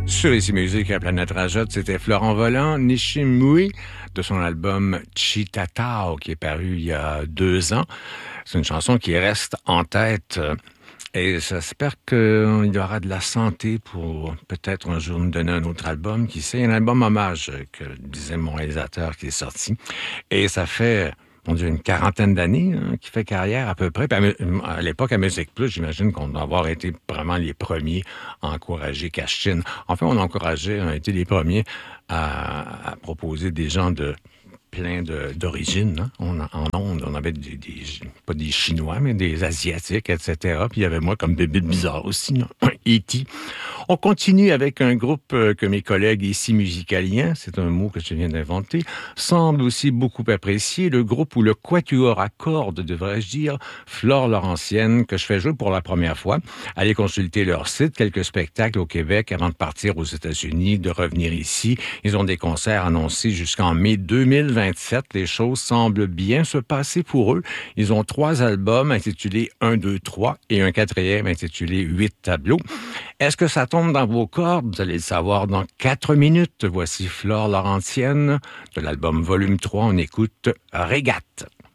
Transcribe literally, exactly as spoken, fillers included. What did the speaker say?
Sur Ici Musique à Planète Rajot, c'était Florent Volant, Nishimui, de son album Chitatao, qui est paru il y a deux ans. C'est une chanson qui reste en tête. Et j'espère qu'il y aura de la santé pour peut-être un jour nous donner un autre album. Qui sait, un album hommage que disait mon réalisateur qui est sorti. Et ça fait... mon Dieu, une quarantaine d'années hein, qui fait carrière à peu près. Puis à, à l'époque, à Musique Plus, j'imagine qu'on doit avoir été vraiment les premiers à encourager Cashtin. Enfin, on a encouragé, on a été les premiers à, à proposer des gens de plein de, d'origine. Hein. On, en ondes, on avait des, des, pas des Chinois, mais des Asiatiques, et cetera. Puis il y avait moi comme bébé bizarre aussi, E T On continue avec un groupe que mes collègues ici musicaliens, c'est un mot que je viens d'inventer, semblent aussi beaucoup apprécier, le groupe ou le quatuor à cordes, devrais-je dire, Flore Laurentienne, que je fais jouer pour la première fois. Allez consulter leur site, quelques spectacles au Québec avant de partir aux États-Unis, de revenir ici. Ils ont des concerts annoncés jusqu'en mai deux mille vingt-sept. Les choses semblent bien se passer pour eux. Ils ont trois albums intitulés un, deux, trois et un quatrième intitulé huit tableaux. Est-ce que ça tombe dans vos cordes? Vous allez le savoir dans quatre minutes. Voici Flore Laurentienne de l'album Volume trois. On écoute Régate.